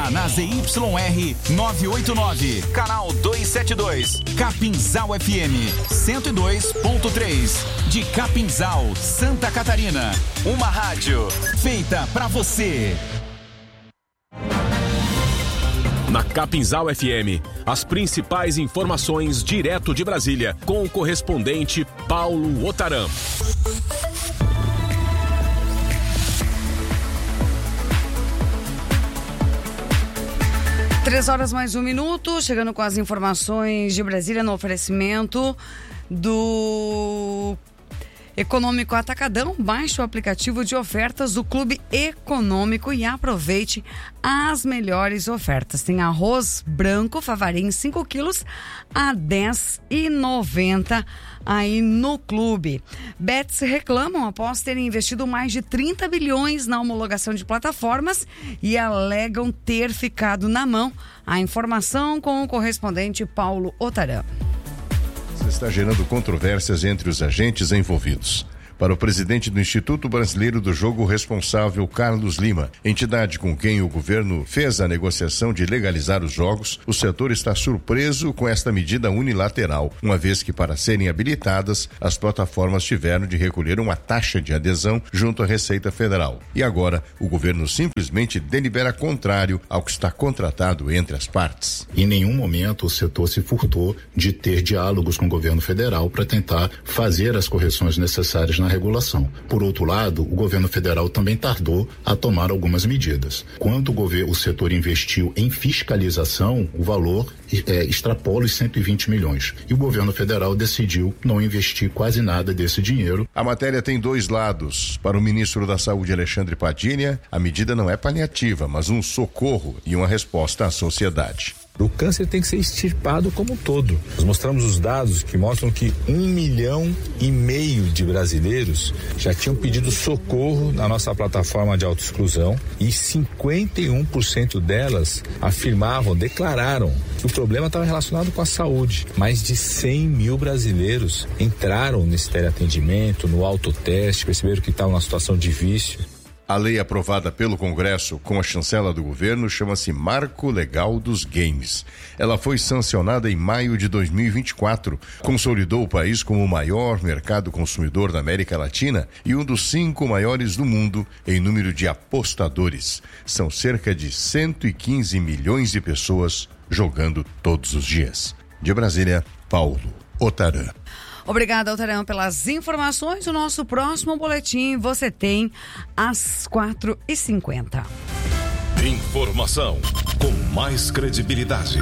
está na ZYR 989, canal 272, Capinzal FM 102.3, de Capinzal, Santa Catarina. Uma rádio feita pra você. Na Capinzal FM, as principais informações direto de Brasília, com o correspondente Paulo Otaram. 3h mais 1 minuto, chegando com as informações de Brasília no oferecimento do Econômico Atacadão. Baixe o aplicativo de ofertas do Clube Econômico e aproveite as melhores ofertas. Tem arroz branco Favarim 5 quilos a R$10,90 aí no clube. Bets reclamam após terem investido mais de 30 bilhões na homologação de plataformas e alegam ter ficado na mão. A informação com o correspondente Paulo Otaram. Está gerando controvérsias entre os agentes envolvidos. Para o presidente do Instituto Brasileiro do Jogo Responsável, Carlos Lima, entidade com quem o governo fez a negociação de legalizar os jogos, o setor está surpreso com esta medida unilateral, uma vez que, para serem habilitadas, as plataformas tiveram de recolher uma taxa de adesão junto à Receita Federal. E agora, o governo simplesmente delibera contrário ao que está contratado entre as partes. Em nenhum momento o setor se furtou de ter diálogos com o governo federal para tentar fazer as correções necessárias na regulação. Por outro lado, o governo federal também tardou a tomar algumas medidas. Quando o setor investiu em fiscalização, o valor extrapola os 120 milhões. E o governo federal decidiu não investir quase nada desse dinheiro. A matéria tem dois lados. Para o ministro da Saúde, Alexandre Padilha, a medida não é paliativa, mas um socorro e uma resposta à sociedade. O câncer tem que ser extirpado como um todo. Nós mostramos os dados que mostram que 1,5 milhão de brasileiros já tinham pedido socorro na nossa plataforma de autoexclusão e 51% delas declararam que o problema estava relacionado com a saúde. Mais de 100 mil brasileiros entraram nesse teleatendimento, no autoteste, perceberam que estavam numa situação de vício. A lei aprovada pelo Congresso com a chancela do governo chama-se Marco Legal dos Games. Ela foi sancionada em maio de 2024, consolidou o país como o maior mercado consumidor da América Latina e um dos 5 maiores do mundo em número de apostadores. São cerca de 115 milhões de pessoas jogando todos os dias. De Brasília, Paulo Otaram. Obrigada, Otaram, pelas informações. O nosso próximo boletim você tem às 4h50. Informação com mais credibilidade.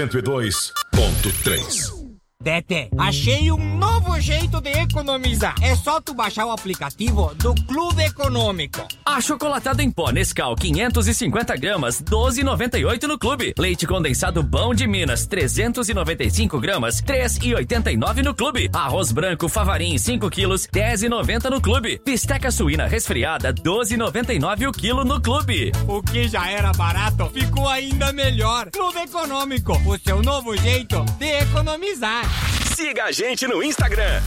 102.3. Tete, achei um novo jeito de economizar. É só tu baixar o aplicativo do Clube Econômico. Achocolatado em pó Nescau 550 gramas, 12,98 no Clube. Leite condensado Bom de Minas, 395 gramas, 3,89 no Clube. Arroz branco Favarim 5 quilos, 10,90 no Clube. Bisteca suína resfriada, 12,99 o quilo no Clube. O que já era barato ficou ainda melhor. Clube Econômico, o seu novo jeito de economizar. Siga a gente no Instagram,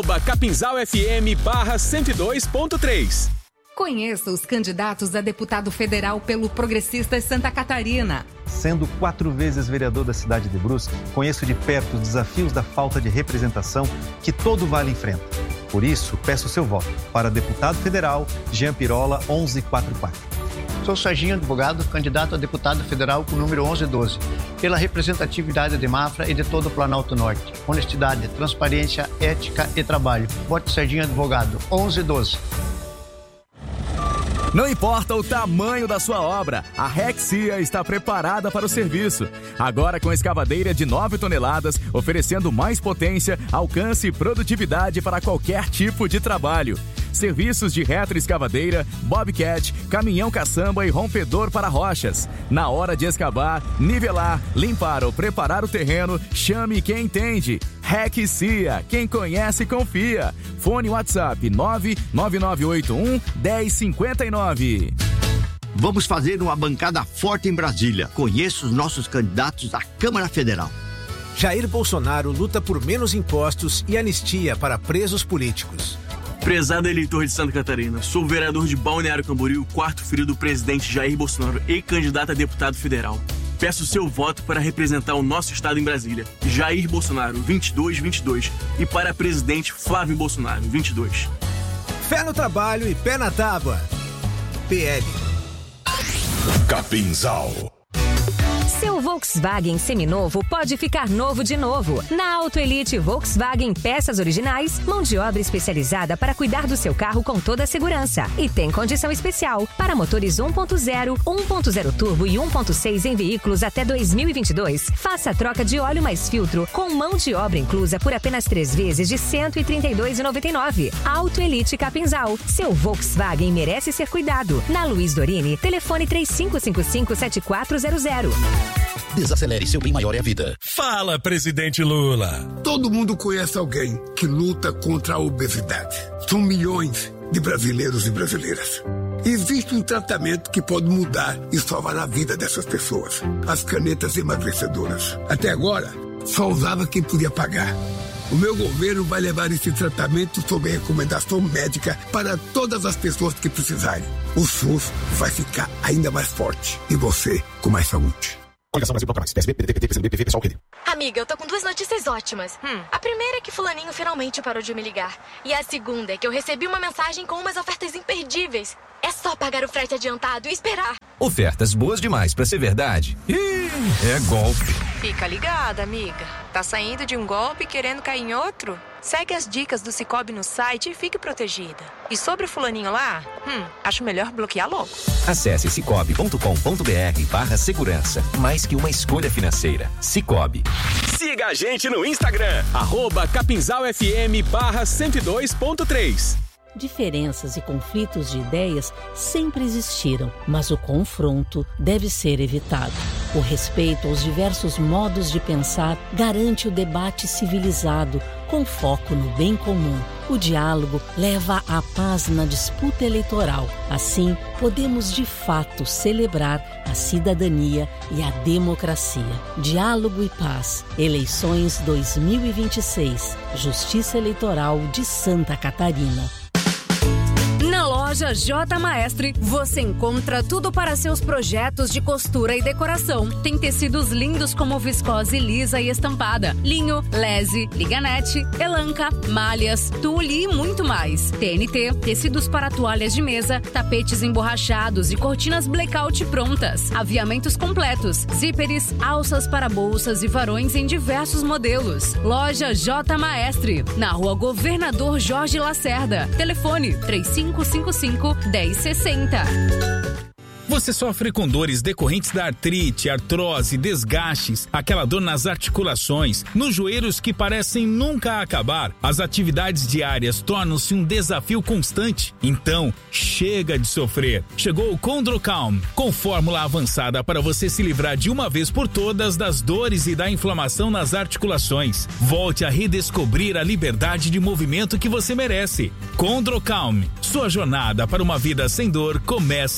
@CapinzalFM/102.3. Conheça os candidatos a deputado federal pelo Progressistas Santa Catarina. Sendo 4 vezes vereador da cidade de Brusque, conheço de perto os desafios da falta de representação que todo vale enfrenta. Por isso, peço seu voto para deputado federal Jean Pirola 1144. Sou Serginho Advogado, candidato a deputado federal com o número 1112, pela representatividade de Mafra e de todo o Planalto Norte. Honestidade, transparência, ética e trabalho. Vote Serginho Advogado, 1112. Não importa o tamanho da sua obra, a Rexia está preparada para o serviço. Agora com escavadeira de 9 toneladas, oferecendo mais potência, alcance e produtividade para qualquer tipo de trabalho. Serviços de retroescavadeira, bobcat, caminhão caçamba e rompedor para rochas. Na hora de escavar, nivelar, limpar ou preparar o terreno, chame quem entende. Rexia, quem conhece confia. Fone WhatsApp 99981-1059. Vamos fazer uma bancada forte em Brasília. Conheça os nossos candidatos à Câmara Federal. Jair Bolsonaro luta por menos impostos e anistia para presos políticos. Prezado eleitor de Santa Catarina, sou o vereador de Balneário Camboriú, quarto filho do presidente Jair Bolsonaro e candidato a deputado federal. Peço seu voto para representar o nosso estado em Brasília, Jair Bolsonaro, 2222, e para presidente Flávio Bolsonaro, 22. Fé no trabalho e pé na tábua. PL. Capinzal. Seu Volkswagen seminovo pode ficar novo de novo. Na Auto Elite Volkswagen Peças Originais, mão de obra especializada para cuidar do seu carro com toda a segurança. E tem condição especial para motores 1.0, 1.0 turbo e 1.6 em veículos até 2022. Faça a troca de óleo mais filtro com mão de obra inclusa por apenas 3 vezes de R$ 132,99. Auto Elite Capinzal. Seu Volkswagen merece ser cuidado. Na Luiz Dorini, telefone 3555-7400. Desacelere, seu bem maior é a vida. Fala, presidente Lula. Todo mundo conhece alguém que luta contra a obesidade. São milhões de brasileiros e brasileiras. Existe um tratamento que pode mudar e salvar a vida dessas pessoas. As canetas emagrecedoras. Até agora, só usava quem podia pagar. O meu governo vai levar esse tratamento sob recomendação médica para todas as pessoas que precisarem. O SUS vai ficar ainda mais forte e você com mais saúde. Coligação Brasil Procurados, PSB, PDT, PCdoB, PV, PSOL, PD. Amiga, eu tô com 2 notícias ótimas. A primeira é que fulaninho finalmente parou de me ligar. E a segunda é que eu recebi uma mensagem com umas ofertas imperdíveis. É só pagar o frete adiantado e esperar. Ofertas boas demais pra ser verdade. Ih, é golpe. Fica ligada, amiga. Tá saindo de um golpe querendo cair em outro? Segue as dicas do Sicoob no site e fique protegida. E sobre o fulaninho lá, acho melhor bloquear logo. Acesse cicobi.com.br/segurança. Mais que uma escolha financeira. Sicoob. Siga a gente no Instagram, @capinzalfm/102.3. Diferenças e conflitos de ideias sempre existiram, mas o confronto deve ser evitado. O respeito aos diversos modos de pensar garante o debate civilizado, com foco no bem comum. O diálogo leva à paz na disputa eleitoral. Assim, podemos de fato celebrar a cidadania e a democracia. Diálogo e paz. Eleições 2026. Justiça Eleitoral de Santa Catarina. Na loja J Maestre, você encontra tudo para seus projetos de costura e decoração. Tem tecidos lindos como viscose lisa e estampada, linho, lese, liganete, elanca, malhas, tule e muito mais. TNT, tecidos para toalhas de mesa, tapetes emborrachados e cortinas blackout prontas. Aviamentos completos, zíperes, alças para bolsas e varões em diversos modelos. Loja J Maestre, na Rua Governador Jorge Lacerda. Telefone 3555-1060. Você sofre com dores decorrentes da artrite, artrose, desgastes, aquela dor nas articulações, nos joelhos que parecem nunca acabar? As atividades diárias tornam-se um desafio constante? Então, chega de sofrer. Chegou o Condrocalm, com fórmula avançada para você se livrar de uma vez por todas das dores e da inflamação nas articulações. Volte a redescobrir a liberdade de movimento que você merece. Condrocalm, sua jornada para uma vida sem dor começa